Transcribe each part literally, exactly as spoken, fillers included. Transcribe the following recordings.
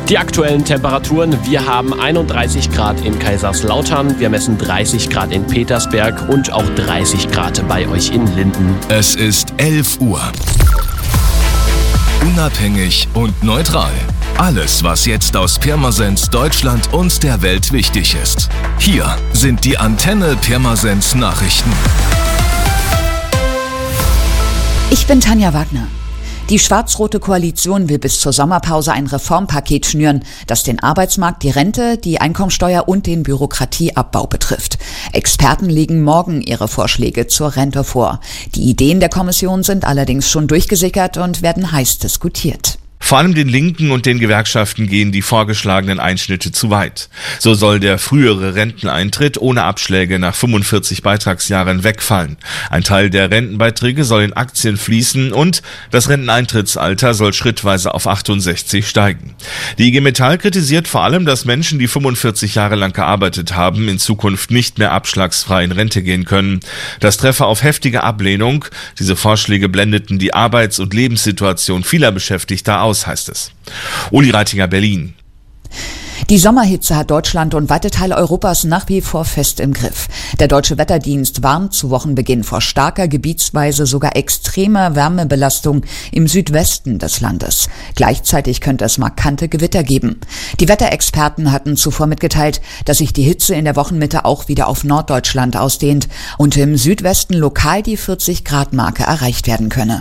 Die aktuellen Temperaturen: Wir haben einunddreißig Grad in Kaiserslautern, wir messen dreißig Grad in Petersberg und auch dreißig Grad bei euch in Linden. Es ist elf Uhr. Unabhängig und neutral. Alles, was jetzt aus Pirmasens, Deutschland und der Welt wichtig ist. Hier sind die Antenne Pirmasens Nachrichten. Ich bin Tanja Wagner. Die schwarz-rote Koalition will bis zur Sommerpause ein Reformpaket schnüren, das den Arbeitsmarkt, die Rente, die Einkommensteuer und den Bürokratieabbau betrifft. Experten legen morgen ihre Vorschläge zur Rente vor. Die Ideen der Kommission sind allerdings schon durchgesickert und werden heiß diskutiert. Vor allem den Linken und den Gewerkschaften gehen die vorgeschlagenen Einschnitte zu weit. So soll der frühere Renteneintritt ohne Abschläge nach fünfundvierzig Beitragsjahren wegfallen. Ein Teil der Rentenbeiträge soll in Aktien fließen und das Renteneintrittsalter soll schrittweise auf achtundsechzig steigen. Die I G Metall kritisiert vor allem, dass Menschen, die fünfundvierzig Jahre lang gearbeitet haben, in Zukunft nicht mehr abschlagsfrei in Rente gehen können. Das treffe auf heftige Ablehnung. Diese Vorschläge blendeten die Arbeits- und Lebenssituation vieler Beschäftigter aus, heißt es. Uli Reitinger, Berlin. Die Sommerhitze hat Deutschland und weite Teile Europas nach wie vor fest im Griff. Der Deutsche Wetterdienst warnt zu Wochenbeginn vor starker, gebietsweise sogar extremer Wärmebelastung im Südwesten des Landes. Gleichzeitig könnte es markante Gewitter geben. Die Wetterexperten hatten zuvor mitgeteilt, dass sich die Hitze in der Wochenmitte auch wieder auf Norddeutschland ausdehnt und im Südwesten lokal die vierzig Grad Marke erreicht werden könne.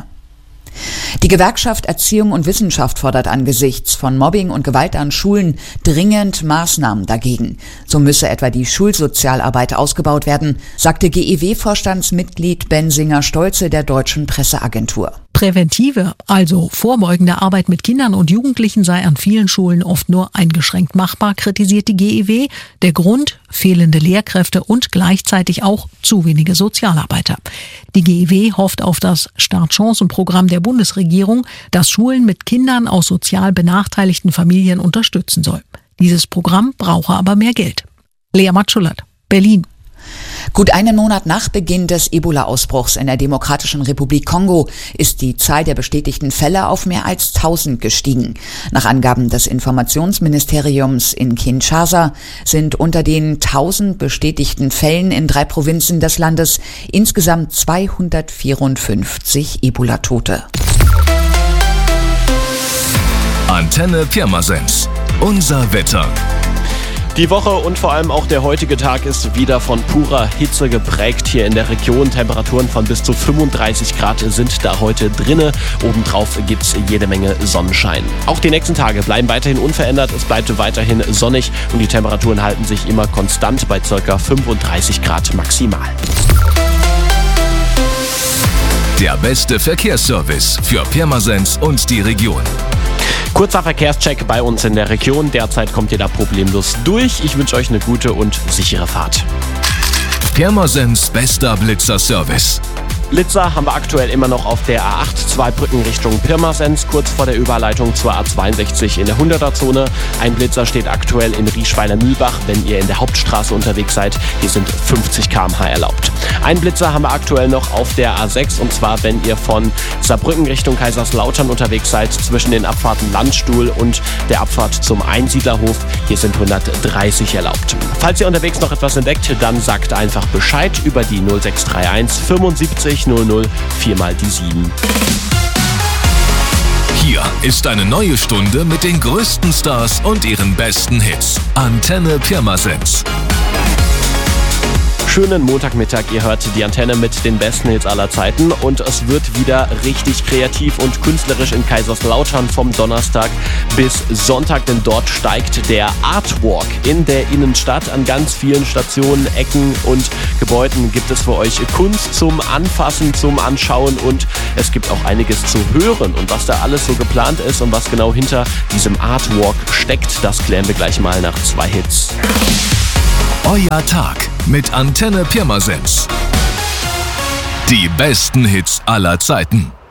Die Gewerkschaft Erziehung und Wissenschaft fordert angesichts von Mobbing und Gewalt an Schulen dringend Maßnahmen dagegen. So müsse etwa die Schulsozialarbeit ausgebaut werden, sagte G E W-Vorstandsmitglied Bensinger-Stolze der Deutschen Presseagentur. Präventive, also vorbeugende Arbeit mit Kindern und Jugendlichen sei an vielen Schulen oft nur eingeschränkt machbar, kritisiert die G E W. Der Grund: fehlende Lehrkräfte und gleichzeitig auch zu wenige Sozialarbeiter. Die G E W hofft auf das Startchancenprogramm der Bundesregierung, das Schulen mit Kindern aus sozial benachteiligten Familien unterstützen soll. Dieses Programm brauche aber mehr Geld. Lea Matschulat, Berlin. Gut einen Monat nach Beginn des Ebola-Ausbruchs in der Demokratischen Republik Kongo ist die Zahl der bestätigten Fälle auf mehr als tausend gestiegen. Nach Angaben des Informationsministeriums in Kinshasa sind unter den tausend bestätigten Fällen in drei Provinzen des Landes insgesamt zweihundertvierundfünfzig Ebola-Tote. Antenne Pirmasens. Unser Wetter. Die Woche und vor allem auch der heutige Tag ist wieder von purer Hitze geprägt hier in der Region. Temperaturen von bis zu fünfunddreißig Grad sind da heute drinne. Obendrauf gibt's jede Menge Sonnenschein. Auch die nächsten Tage bleiben weiterhin unverändert. Es bleibt weiterhin sonnig und die Temperaturen halten sich immer konstant bei ca. fünfunddreißig Grad maximal. Der beste Verkehrsservice für Pirmasens und die Region. Kurzer Verkehrscheck bei uns in der Region. Derzeit kommt ihr da problemlos durch. Ich wünsche euch eine gute und sichere Fahrt. Pirmasens bester Blitzer-Service. Blitzer haben wir aktuell immer noch auf der A acht, zwei Brücken Richtung Pirmasens, kurz vor der Überleitung zur A zweiundsechzig in der hunderter-Zone. Ein Blitzer steht aktuell in Rieschweiler-Mühlbach, wenn ihr in der Hauptstraße unterwegs seid. Hier sind fünfzig Kilometer pro Stunde erlaubt. Ein Blitzer haben wir aktuell noch auf der A sechs, und zwar wenn ihr von Saarbrücken Richtung Kaiserslautern unterwegs seid, zwischen den Abfahrten Landstuhl und der Abfahrt zum Einsiedlerhof. Hier sind hundertdreißig erlaubt. Falls ihr unterwegs noch etwas entdeckt, dann sagt einfach Bescheid über die null sechs drei eins fünfundsiebzig null null vier mal die sieben. Hier ist eine neue Stunde mit den größten Stars und ihren besten Hits. Antenne Pirmasens. Schönen Montagmittag, ihr hört die Antenne mit den besten Hits aller Zeiten und es wird wieder richtig kreativ und künstlerisch in Kaiserslautern vom Donnerstag bis Sonntag, denn dort steigt der Artwalk in der Innenstadt. An ganz vielen Stationen, Ecken und Gebäuden gibt es für euch Kunst zum Anfassen, zum Anschauen und es gibt auch einiges zu hören. Und was da alles so geplant ist und was genau hinter diesem Artwalk steckt, das klären wir gleich mal nach zwei Hits. Euer Tag mit Antenne Pirmasens. Die besten Hits aller Zeiten.